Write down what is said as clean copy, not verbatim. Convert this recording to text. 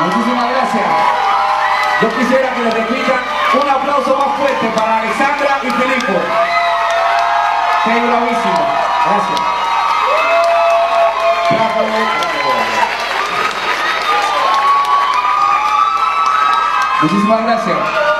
Muchísimas gracias. Yo quisiera que le repitan un aplauso más fuerte para Alexandra y Filipo. ¡Qué bravísimo! Gracias. Muchísimas gracias.